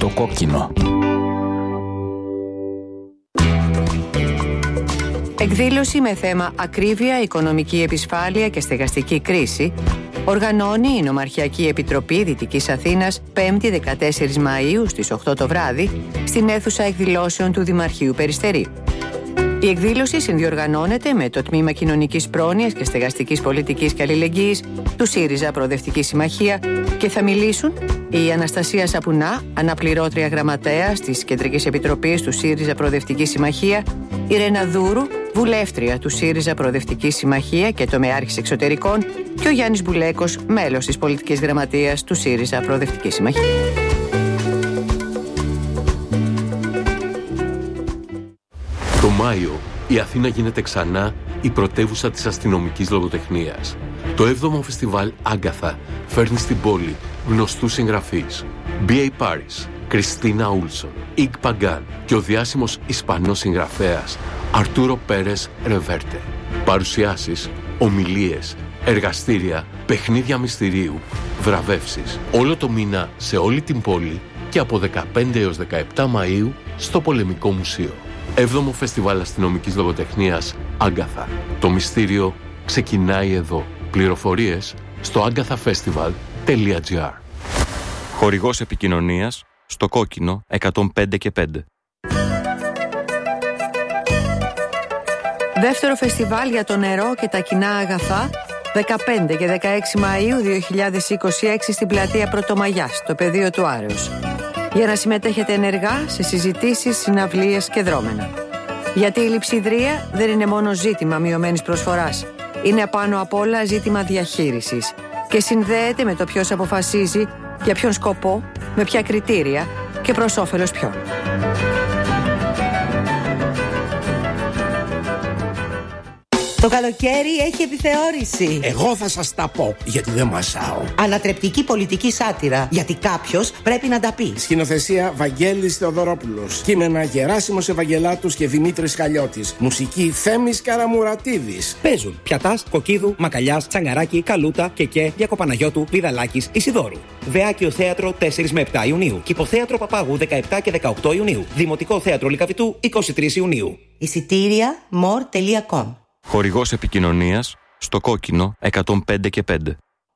στο κόκκινο. Εκδήλωση με θέμα ακρίβεια, οικονομική επισφάλεια και στεγαστική κρίση οργανώνει η Νομαρχιακή Επιτροπή Δυτικής Αθήνας 5η 14 Μαΐου στις 8 το βράδυ στην αίθουσα εκδηλώσεων του Δημαρχείου Περιστερίου. Η εκδήλωση συνδιοργανώνεται με το Τμήμα Κοινωνικής Πρόνοιας και Στεγαστικής Πολιτικής και Αλληλεγγύης του ΣΥΡΙΖΑ Προοδευτική Συμμαχία και θα μιλήσουν η Αναστασία Σαπουνά, αναπληρώτρια γραμματέας της Κεντρικής Επιτροπής του ΣΥΡΙΖΑ Προοδευτική Συμμαχία, η Ρένα Δούρου, βουλεύτρια του ΣΥΡΙΖΑ Προοδευτική Συμμαχία και τομεάρχης εξωτερικών, και ο Γιάννης Μπουλέκος, μέλος της Πολιτικής Γραμματείας του ΣΥΡΙΖΑ Προοδευτική Συμμαχία. Το Μάιο, η Αθήνα γίνεται ξανά η πρωτεύουσα της αστυνομικής λογοτεχνίας. Το 7ο φεστιβάλ Άγκαθα φέρνει στην πόλη γνωστούς συγγραφείς. B.A. Paris, Κριστίνα Ούλσον, Ιγ Παγκάν και ο διάσημος Ισπανός συγγραφέας Αρτούρο Πέρες Ρεβέρτε. Παρουσιάσεις, ομιλίες, εργαστήρια, παιχνίδια μυστηρίου, βραβεύσεις. Όλο το μήνα σε όλη την πόλη και από 15 έως 17 Μαΐου στο Πολεμικό Μουσείο. 7ο Φεστιβάλ Αστυνομικής Λογοτεχνίας Άγκαθα. Το μυστήριο ξεκινάει εδώ. Πληροφορίες στο agathafestival.gr. Χορηγός επικοινωνίας στο κόκκινο 105 και 5. Δεύτερο φεστιβάλ για το νερό και τα κοινά αγαθά 15 και 16 Μαΐου 2026 στην πλατεία Πρωτομαγιάς, στο πεδίο του Άρεως. Για να συμμετέχετε ενεργά σε συζητήσεις, συναυλίες και δρόμενα. Γιατί η λειψιδρία δεν είναι μόνο ζήτημα μειωμένης προσφοράς. Είναι πάνω απ' όλα ζήτημα διαχείρισης και συνδέεται με το ποιος αποφασίζει, για ποιον σκοπό, με ποια κριτήρια και προς όφελος ποιον. Το καλοκαίρι έχει επιθεώρηση. Εγώ θα σας τα πω, γιατί δεν μασάω. Ανατρεπτική πολιτική σάτυρα, γιατί κάποιος πρέπει να τα πει. Σκηνοθεσία Βαγγέλης Θεοδωρόπουλος. Κείμενα Γεράσιμος Ευαγγελάτους και Δημήτρης Χαλιώτης. Μουσική Θέμης Καραμουρατίδης. Παίζουν Πιατάς, Κοκκίδου, Μακαλιάς, Τσαγκαράκη, Καλούτα, Κεκέ, Διακοπαναγιώτου, Πηδαλάκης, Ισιδώρου. Βεάκιο Θέατρο 4 με 7 Ιουνίου. Κηποθέατρο Παπάγου 17 και 18 Ιουνίου. Δημοτικό Θέατρο Λυκαβητού 23 Ιουνίου. Εισιτήρια more.com. Χορηγός επικοινωνίας στο κόκκινο 105 και 5.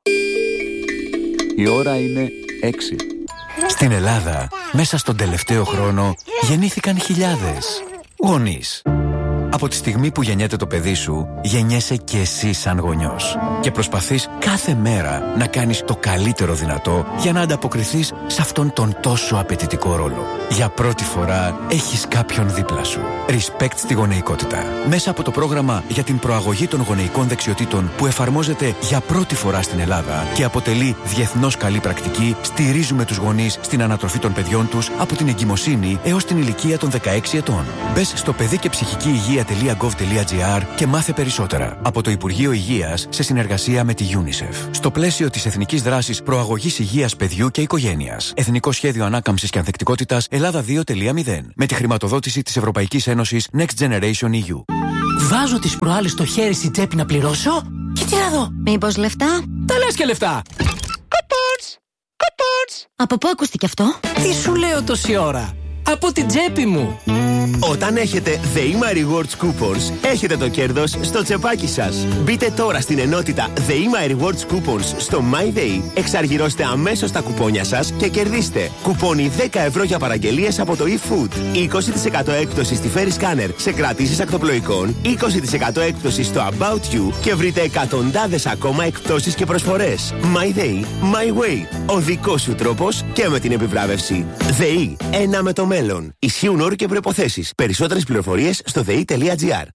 Η ώρα είναι 6. Στην Ελλάδα, μέσα στον τελευταίο χρόνο, γεννήθηκαν χιλιάδες γονείς. Από τη στιγμή που γεννιέται το παιδί σου, γεννιέσαι και εσύ σαν γονιός. Και προσπαθείς κάθε μέρα να κάνεις το καλύτερο δυνατό για να ανταποκριθείς σε αυτόν τον τόσο απαιτητικό ρόλο. Για πρώτη φορά έχεις κάποιον δίπλα σου. Respect στη γονεϊκότητα. Μέσα από το πρόγραμμα για την προαγωγή των γονεϊκών δεξιοτήτων που εφαρμόζεται για πρώτη φορά στην Ελλάδα και αποτελεί διεθνώς καλή πρακτική, στηρίζουμε τους γονείς στην ανατροφή των παιδιών τους από την εγκυμοσύνη έως την ηλικία των 16 ετών. Μπες στο παιδί και ψυχική υγεία.gov.gr και μάθε περισσότερα. Από το Υπουργείο Υγείας σε συνεργασία με τη UNICEF. Στο πλαίσιο της Εθνικής Δράσης Προαγωγής Υγείας Παιδιού και Οικογένειας. Εθνικό Σχέδιο Ανάκαμψης και Ανθεκτικότητας Ελλάδα 2.0. Με τη χρηματοδότηση της Ευρωπαϊκής Ένωσης Next Generation EU. Βάζω τις προάλλες στο χέρι στην τσέπη να πληρώσω. Και τι να δω. Μήπως λεφτά? Τα λες και λεφτά. Coupons. Από πού ακούστηκε αυτό? Τι σου λέω τόση ώρα. Από την τσέπη μου. Όταν έχετε ΔΕΗΜΑ Rewards Coupons, έχετε το κέρδος στο τσεπάκι σας. Μπείτε τώρα στην ενότητα ΔΕΗΜΑ Rewards Coupons στο MyDay, εξαργυρώστε αμέσως τα κουπόνια σας και κερδίστε κουπόνι 10 ευρώ για παραγγελίες από το eFood, 20% έκπτωση στη Ferry Scanner σε κρατήσεις ακτοπλοϊκών, 20% έκπτωση στο About You και βρείτε εκατοντάδες ακόμα εκπτώσεις και προσφορές. MyDay, My Way. Ο δικός σου τρόπος και με την επιβράβευση. ΔΕΗ, ένα με το μέλλον. Ισχύουν όροι και προϋποθέσεις. Περισσότερες πληροφορίες στο dei.gr.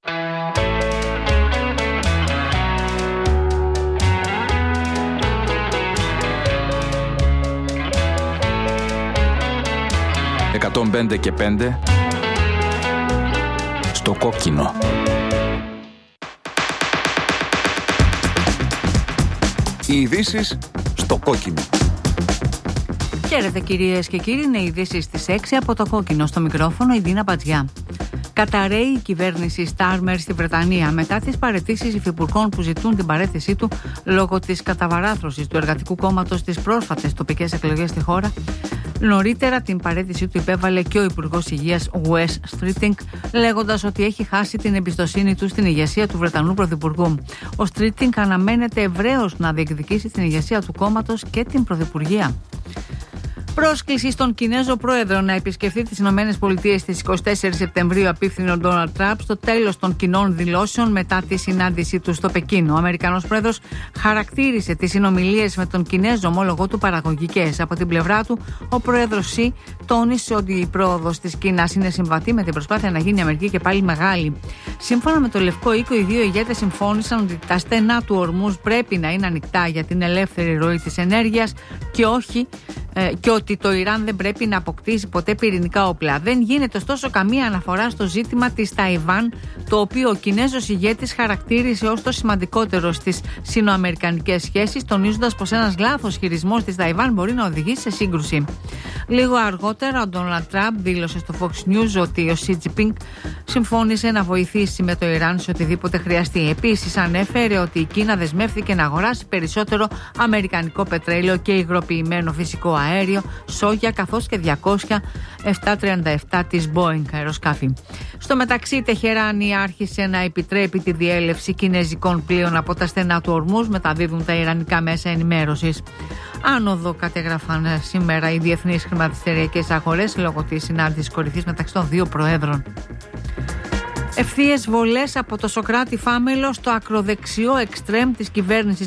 «105 και 5» στο κόκκινο. Οι ειδήσεις στο κόκκινο. Χαίρετε κυρίες και κύριοι, είναι οι ειδήσεις στις 6 από το κόκκινο. Στο μικρόφωνο η Δίνα Πατζιά. Καταραίει η κυβέρνηση Στάρμερ στη Βρετανία μετά τις παραιτήσεις υφυπουργών που ζητούν την παραίτησή του λόγω της καταβαράθρωσης του Εργατικού Κόμματος στις πρόσφατες τοπικές εκλογές στη χώρα. Νωρίτερα την παραίτησή του υπέβαλε και ο Υπουργός Υγείας Wes Streeting, λέγοντας ότι έχει χάσει την εμπιστοσύνη του στην ηγεσία του Βρετανού Πρωθυπουργού. Ο Streeting αναμένεται ευρέως να διεκδικήσει την ηγεσία του κόμματος και την Πρωθυπουργία. Πρόσκληση στον Κινέζο Πρόεδρο να επισκεφθεί τις ΗΠΑ στις 24 Σεπτεμβρίου απίφθινε ο Ντόναλντ Τραμπ στο τέλος των κοινών δηλώσεων μετά τη συνάντησή του στο Πεκίνο. Ο Αμερικανός Πρόεδρος χαρακτήρισε τις συνομιλίες με τον Κινέζο ομόλογό του παραγωγικές. Από την πλευρά του, ο Πρόεδρος Σι τόνισε ότι η πρόοδος της Κίνας είναι συμβατή με την προσπάθεια να γίνει η Αμερική και πάλι μεγάλη. Σύμφωνα με το Λευκό Οίκο, οι δύο ηγέτες συμφώνησαν ότι τα στενά του ορμούς πρέπει να είναι ανοιχτά για την ελεύθερη ροή της ενέργειας και ότι το Ιράν δεν πρέπει να αποκτήσει ποτέ πυρηνικά όπλα. Δεν γίνεται ωστόσο καμία αναφορά στο ζήτημα της Ταϊβάν, το οποίο ο Κινέζος ηγέτης χαρακτήρισε ως το σημαντικότερο στις σινοαμερικανικές σχέσεις, τονίζοντας πως ένας λάθος χειρισμός της Ταϊβάν μπορεί να οδηγήσει σε σύγκρουση. Λίγο αργότερα, ο Ντόναλντ Τραμπ δήλωσε στο Fox News ότι ο Σι Τζινπίνγκ συμφώνησε να βοηθήσει με το Ιράν σε οτιδήποτε χρειαστεί. Επίσης, ανέφερε ότι η Κίνα δεσμεύθηκε να αγοράσει περισσότερο αμερικανικό πετρέλαιο και υγροποιημένο φυσικό αέριο, σόγια, καθώς και 200 737 της Boeing αεροσκάφη. Στο μεταξύ, η Τεχεράνη άρχισε να επιτρέπει τη διέλευση κινέζικων πλοίων από τα στενά του ορμούς, μεταδίδουν τα ιρανικά μέσα ενημέρωσης. Άνοδο κατέγραφαν σήμερα οι διεθνείς χρηματιστηριακές αγορές λόγω της συνάντησης κορυφής μεταξύ των δύο προέδρων. Ευθείες βολές από το Σωκράτη Φάμελο στο ακροδεξιό εξτρέμ της κυβέρνησης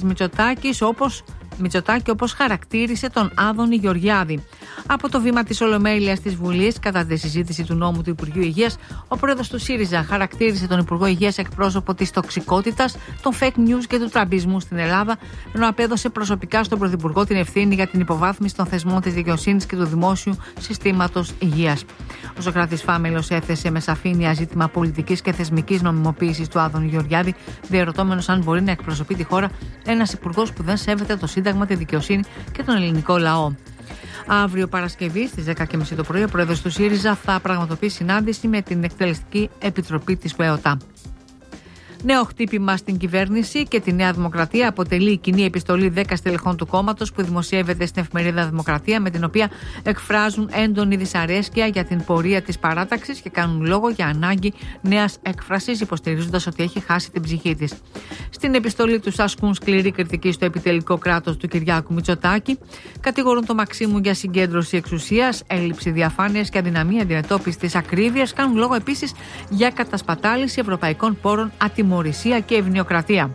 Μητσοτάκη, όπως χαρακτήρισε τον Άδωνη Γεωργιάδη. Από το βήμα της Ολομέλειας της Βουλής, κατά τη συζήτηση του νόμου του Υπουργείου Υγείας, ο πρόεδρος του ΣΥΡΙΖΑ χαρακτήρισε τον Υπουργό Υγείας εκπρόσωπο της τοξικότητας, των fake news και του τραμπισμού στην Ελλάδα, ενώ απέδωσε προσωπικά στον Πρωθυπουργό την ευθύνη για την υποβάθμιση των θεσμών της δικαιοσύνης και του δημόσιου συστήματος υγείας. Ο Σωκράτης Φάμελος έθεσε με σαφήνεια ζήτημα πολιτικής και θεσμικής νομιμοποίησης του Άδωνη Γεωργιάδη, διερωτώμενος αν μπορεί να εκπροσωπεί τη χώρα ένας υπουργός που δεν σέβεται το Σύνταγμα, τη δικαιοσύνη και τον ελληνικό λαό. Αύριο Παρασκευή στις 10:30 το πρωί, ο πρόεδρος του ΣΥΡΙΖΑ θα πραγματοποιήσει συνάντηση με την Εκτελεστική Επιτροπή της ΠΕΟΤΑ. Νέο χτύπημα στην κυβέρνηση και τη Νέα Δημοκρατία αποτελεί η κοινή επιστολή 10 στελεχών του κόμματος που δημοσιεύεται στην εφημερίδα Δημοκρατία, με την οποία εκφράζουν έντονη δυσαρέσκεια για την πορεία της παράταξης και κάνουν λόγο για ανάγκη νέας έκφρασης, υποστηρίζοντας ότι έχει χάσει την ψυχή της. Στην επιστολή τους ασκούν σκληρή κριτική στο επιτελικό κράτος του Κυριάκου Μητσοτάκη, κατηγορούν το Μαξίμου για συγκέντρωση εξουσίας, έλλειψη διαφάνειας και αδυναμία αντιμετώπισης της ακρίβειας, κάνουν λόγο επίσης για κατασπατάληση ευρωπαϊκών πόρων, ατιμωρησία και ευνοιοκρατία.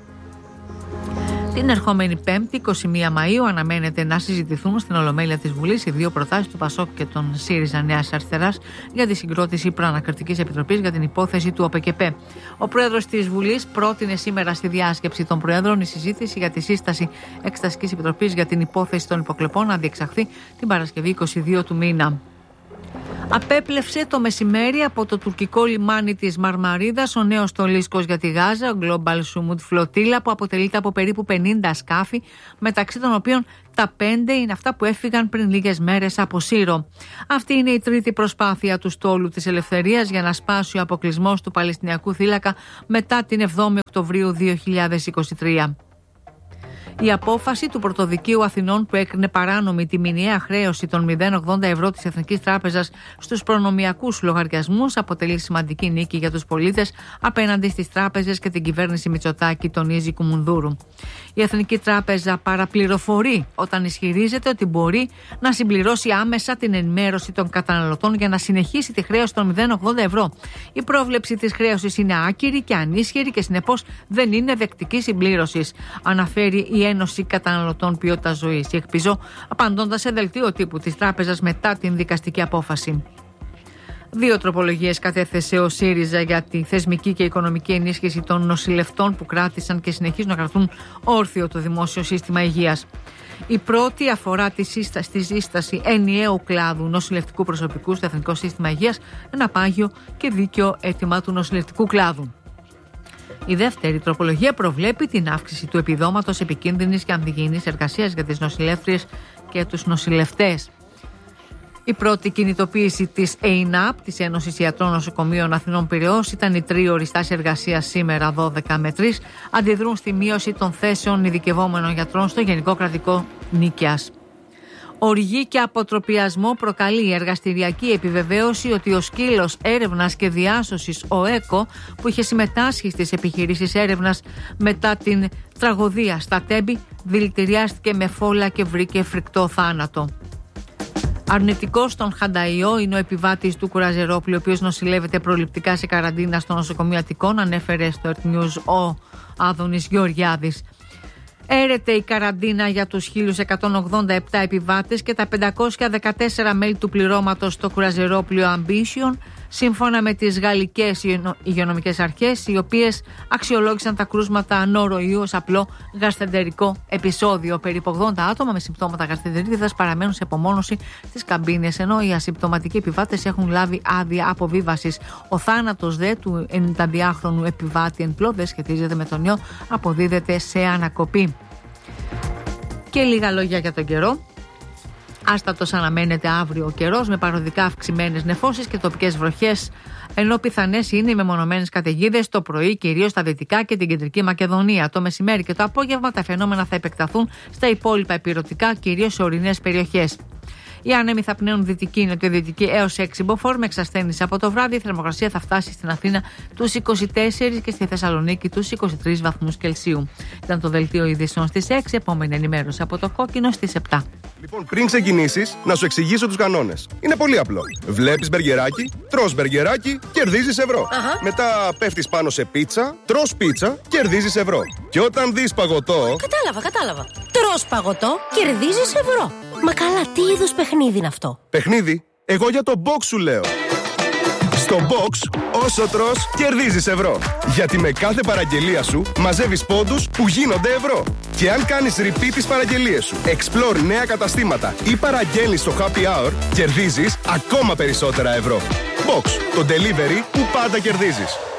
Την ερχόμενη Πέμπτη, 21 Μαΐου, αναμένεται να συζητηθούν στην Ολομέλεια της Βουλής οι δύο προτάσεις του ΠΑΣΟΚ και των ΣΥΡΙΖΑ Νέας Αριστεράς για τη συγκρότηση προανακριτικής επιτροπής για την υπόθεση του ΟΠΕΚΕΠΕ. Ο πρόεδρος της Βουλής πρότεινε σήμερα στη διάσκεψη των προέδρων η συζήτηση για τη σύσταση Εξεταστικής Επιτροπής για την υπόθεση των υποκλοπών να διεξαχθεί την Παρασκευή 22 του μήνα. Απέπλευσε το μεσημέρι από το τουρκικό λιμάνι της Μαρμαρίδας ο νέος στολίσκος για τη Γάζα, ο Global Sumud Flotilla, που αποτελείται από περίπου 50 σκάφη, μεταξύ των οποίων τα 5 είναι αυτά που έφυγαν πριν λίγες μέρες από Σύρο. Αυτή είναι η τρίτη προσπάθεια του στόλου της Ελευθερίας για να σπάσει ο αποκλεισμός του Παλαιστινιακού θύλακα μετά την 7η Οκτωβρίου 2023. Η απόφαση του Πρωτοδικείου Αθηνών που έκρινε παράνομη τη μηνιαία χρέωση των 0,80 ευρώ της Εθνικής Τράπεζας στους προνομιακούς λογαριασμούς αποτελεί σημαντική νίκη για τους πολίτες απέναντι στις τράπεζες και την κυβέρνηση Μητσοτάκη, τονίζει Κουμουνδούρου. Η Εθνική Τράπεζα παραπληροφορεί όταν ισχυρίζεται ότι μπορεί να συμπληρώσει άμεσα την ενημέρωση των καταναλωτών για να συνεχίσει τη χρέωση των 0,80 ευρώ. Η πρόβλεψη της χρέωσης είναι άκυρη και ανίσχυρη και συνεπώς δεν είναι δεκτική συμπλήρωσης, αναφέρει η Ένωση Καταναλωτών Ποιότητας Ζωής, η ΕΚΠΙΖΟ, απαντώντας σε δελτίο τύπου της τράπεζας μετά την δικαστική απόφαση. 2 τροπολογίες κατέθεσε ο ΣΥΡΙΖΑ για τη θεσμική και οικονομική ενίσχυση των νοσηλευτών που κράτησαν και συνεχίζουν να κρατούν όρθιο το δημόσιο σύστημα υγείας. Η πρώτη αφορά τη σύσταση ενιαίου κλάδου νοσηλευτικού προσωπικού στο Εθνικό Σύστημα Υγείας, ένα πάγιο και δίκαιο αίτημα του νοσηλευτικού κλάδου. Η δεύτερη τροπολογία προβλέπει την αύξηση του επιδόματος επικίνδυνης και ανθυγιεινής εργασίας για τις νοσηλεύτριες και τους νοσηλευτές. Η πρώτη κινητοποίηση της ΕΙΝΑΠ, της Ένωσης Ιατρών Νοσοκομείων Αθηνών Πειραιώς, ήταν η τρίωρη στάση εργασίας σήμερα 12 με 3. Αντιδρούν στη μείωση των θέσεων ειδικευόμενων γιατρών στο Γενικό Κρατικό Νίκαιας. Οργή και αποτροπιασμό προκαλεί η εργαστηριακή επιβεβαίωση ότι ο σκύλος έρευνας και διάσωσης, ο ΕΚΟ, που είχε συμμετάσχει στις επιχειρήσεις έρευνας μετά την τραγωδία στα Τέμπη, δηλητηριάστηκε με φόλα και βρήκε φρικτό θάνατο. Αρνητικός στον Χανταϊό είναι ο επιβάτης του κουραζερόπλου, ο οποίος νοσηλεύεται προληπτικά σε καραντίνα στο νοσοκομείο Αττικών, ανέφερε στο Earth News ο Άδωνης Γεωργιάδης. Έρεται η καραντίνα για τους 1.187 επιβάτες και τα 514 μέλη του πληρώματος στο κουραζερόπλιο Ambition, σύμφωνα με τις γαλλικές υγειονομικές αρχές, οι οποίες αξιολόγησαν τα κρούσματα νόροϊού ως απλό γασθεντερικό επεισόδιο. Περίπου 80 άτομα με συμπτώματα γασθεντερίτιδας παραμένουν σε απομόνωση στις καμπίνες, ενώ οι ασυμπτωματικοί επιβάτες έχουν λάβει άδεια αποβίβασης. Ο θάνατος δε του 92χρονου επιβάτη εν πλώ δεν σχετίζεται με τον ιό, αποδίδεται σε ανακοπή. Και λίγα λόγια για τον καιρό. Άστατος αναμένεται αύριο ο καιρός, με παροδικά αυξημένες νεφώσεις και τοπικές βροχές, ενώ πιθανές είναι οι μεμονωμένες καταιγίδες το πρωί, κυρίως στα δυτικά και την κεντρική Μακεδονία. Το μεσημέρι και το απόγευμα τα φαινόμενα θα επεκταθούν στα υπόλοιπα ηπειρωτικά, κυρίως σε ορεινές περιοχές. Οι άνεμοι θα πνέουν δυτική, νοτιοδυτική έως 6 μποφόρ με εξασθένηση από το βράδυ. Η θερμοκρασία θα φτάσει στην Αθήνα τους 24 και στη Θεσσαλονίκη τους 23 βαθμούς Κελσίου. Ήταν το δελτίο ειδήσεων στις 6, επόμενη ενημέρωση από το Κόκκινο στις 7. Λοιπόν, πριν ξεκινήσεις, να σου εξηγήσω τους κανόνες. Είναι πολύ απλό. Βλέπεις μπεργκεράκι, τρως μπεργκεράκι, κερδίζεις ευρώ. Μετά πέφτεις πάνω σε πίτσα, τρως πίτσα, κερδίζεις ευρώ. Και όταν δεις παγωτό. Κατάλαβα. Τρως παγωτό, κερδίζεις ευρώ. Μα καλά, τι είδους παιχνίδι είναι αυτό? Παιχνίδι? Εγώ για το box σου λέω. Στο box, όσο τρως, κερδίζεις ευρώ. Γιατί με κάθε παραγγελία σου μαζεύεις πόντους που γίνονται ευρώ. Και αν κάνεις repeat τις παραγγελίες σου, explore νέα καταστήματα ή παραγγέλνεις στο happy hour, κερδίζεις ακόμα περισσότερα ευρώ. Box, το delivery που πάντα κερδίζεις.